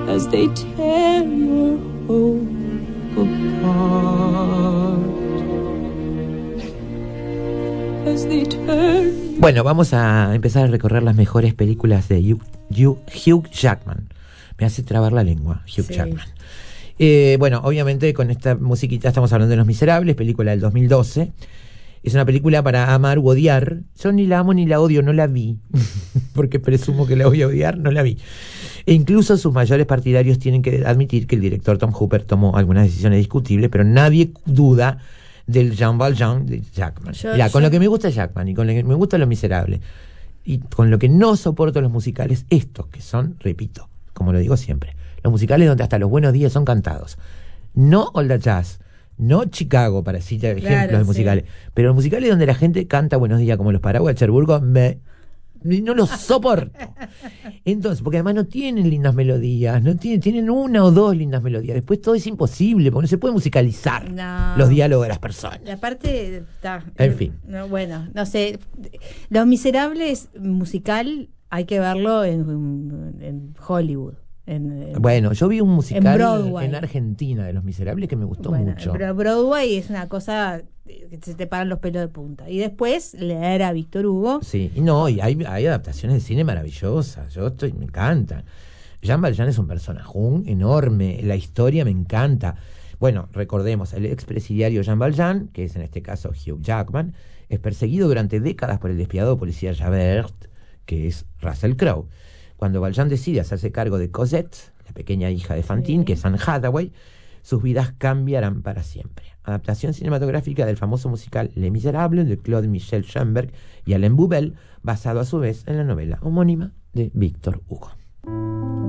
as they tear your hope apart. As they turn. Bueno, vamos a empezar a recorrer las mejores películas de Hugh Jackman. Me hace trabar la lengua, Hugh Jackman. Bueno, obviamente con esta musiquita estamos hablando de Los Miserables, película del 2012. Es una película para amar u odiar. Yo ni la amo ni la odio, no la vi. Porque presumo que la voy a odiar, no la vi. E incluso sus mayores partidarios tienen que admitir que el director Tom Hooper tomó algunas decisiones discutibles, pero nadie duda del Jean Valjean de Jackman. Con lo que me gusta Jackman y con lo que me gusta Los Miserables y con lo que no soporto los musicales, estos que son, repito, como lo digo siempre, los musicales donde hasta los buenos días son cantados. No All That Jazz, no Chicago, para citar ejemplos de musicales, pero los musicales donde la gente canta buenos días, como los Paraguas de Cherburgo, no los soporto. Entonces, porque además no tienen lindas melodías, tienen una o dos lindas melodías, después todo es imposible, porque no se puede musicalizar los diálogos de las personas. Y aparte, en fin. Bueno, no sé, Los Miserables musical hay que verlo en Hollywood. Bueno, yo vi un musical en Argentina de Los Miserables que me gustó mucho. Pero Broadway es una cosa que se te paran los pelos de punta. Y después leer a Víctor Hugo. Sí, y hay adaptaciones de cine maravillosas. Me encanta. Jean Valjean es un personajón enorme. La historia me encanta. Bueno, recordemos, el expresidiario Jean Valjean, que es en este caso Hugh Jackman, es perseguido durante décadas por el despiadado policía Javert, que es Russell Crowe. Cuando Valjean decide hacerse cargo de Cosette, la pequeña hija de Fantine, que es Anne Hathaway, sus vidas cambiarán para siempre. Adaptación cinematográfica del famoso musical Les Miserables de Claude Michel Schönberg y Alain Boublil, basado a su vez en la novela homónima de Víctor Hugo.